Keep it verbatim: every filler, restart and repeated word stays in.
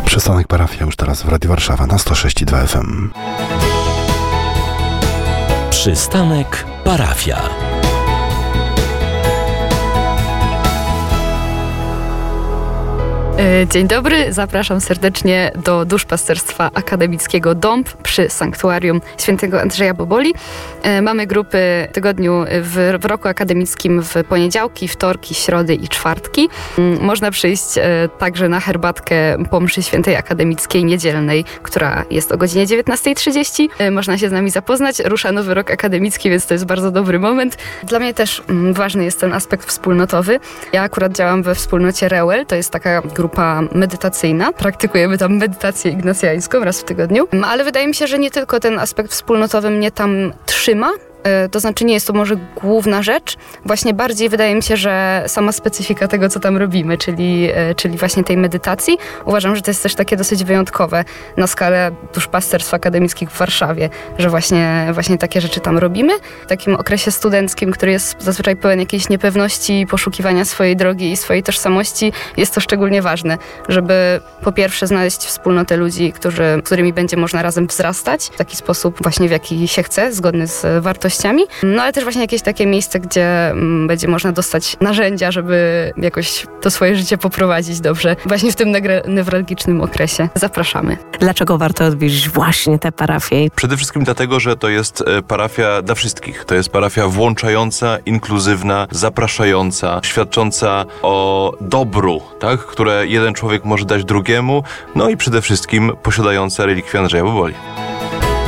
Przystanek Parafia już teraz w Radiu Warszawa na sto sześć i dwa F M. Przystanek Parafia. Dzień dobry, zapraszam serdecznie do Duszpasterstwa Akademickiego Dąb przy Sanktuarium Świętego Andrzeja Boboli. Mamy grupy w tygodniu w, w roku akademickim w poniedziałki, wtorki, środy i czwartki. Można przyjść także na herbatkę po mszy świętej akademickiej niedzielnej, która jest o godzinie dziewiętnasta trzydzieści. Można się z nami zapoznać. Rusza nowy rok akademicki, więc to jest bardzo dobry moment. Dla mnie też ważny jest ten aspekt wspólnotowy. Ja akurat działam we wspólnocie Reuel, to jest taka grupa medytacyjna. Praktykujemy tam medytację ignacjańską raz w tygodniu. Ale wydaje mi się, że nie tylko ten aspekt wspólnotowy mnie tam trzyma. To znaczy nie jest to może główna rzecz. Właśnie bardziej wydaje mi się, że sama specyfika tego, co tam robimy, czyli, czyli właśnie tej medytacji. Uważam, że to jest też takie dosyć wyjątkowe na skalę duszpasterstw akademickich w Warszawie, że właśnie, właśnie takie rzeczy tam robimy. W takim okresie studenckim, który jest zazwyczaj pełen jakiejś niepewności, poszukiwania swojej drogi i swojej tożsamości, jest to szczególnie ważne, żeby po pierwsze znaleźć wspólnotę ludzi, którzy, z którymi będzie można razem wzrastać w taki sposób właśnie, w jaki się chce, zgodny z wartościami. No ale też właśnie jakieś takie miejsce, gdzie mm, będzie można dostać narzędzia, żeby jakoś to swoje życie poprowadzić dobrze. Właśnie w tym negre- newralgicznym okresie. Zapraszamy. Dlaczego warto odwiedzić właśnie tę parafię? Przede wszystkim dlatego, że to jest parafia dla wszystkich. To jest parafia włączająca, inkluzywna, zapraszająca, świadcząca o dobru, tak, które jeden człowiek może dać drugiemu, no i przede wszystkim posiadająca relikwię Andrzeja Boboli.